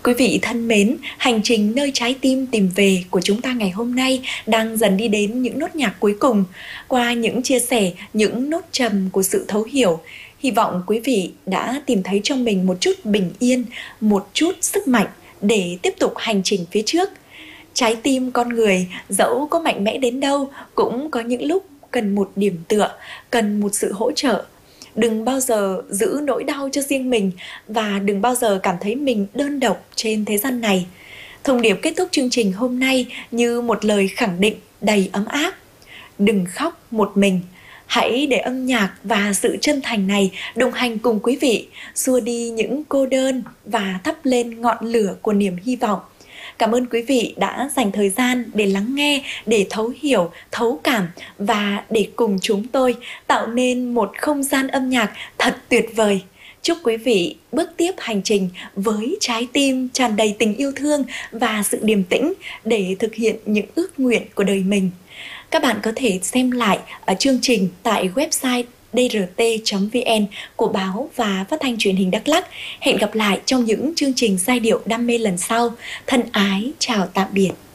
Quý vị thân mến, hành trình nơi trái tim tìm về của chúng ta ngày hôm nay đang dần đi đến những nốt nhạc cuối cùng. Qua những chia sẻ, những nốt trầm của sự thấu hiểu, hy vọng quý vị đã tìm thấy trong mình một chút bình yên, một chút sức mạnh để tiếp tục hành trình phía trước. Trái tim con người dẫu có mạnh mẽ đến đâu cũng có những lúc cần một điểm tựa, cần một sự hỗ trợ. Đừng bao giờ giữ nỗi đau cho riêng mình và đừng bao giờ cảm thấy mình đơn độc trên thế gian này. Thông điệp kết thúc chương trình hôm nay như một lời khẳng định đầy ấm áp. Đừng khóc một mình. Hãy để âm nhạc và sự chân thành này đồng hành cùng quý vị, xua đi những cô đơn và thắp lên ngọn lửa của niềm hy vọng. Cảm ơn quý vị đã dành thời gian để lắng nghe, để thấu hiểu, thấu cảm và để cùng chúng tôi tạo nên một không gian âm nhạc thật tuyệt vời. Chúc quý vị bước tiếp hành trình với trái tim tràn đầy tình yêu thương và sự điềm tĩnh để thực hiện những ước nguyện của đời mình. Các bạn có thể xem lại chương trình tại website drt.vn của Báo và Phát thanh Truyền hình Đắk Lắk. Hẹn gặp lại trong những chương trình giai điệu đam mê lần sau. Thân ái chào tạm biệt.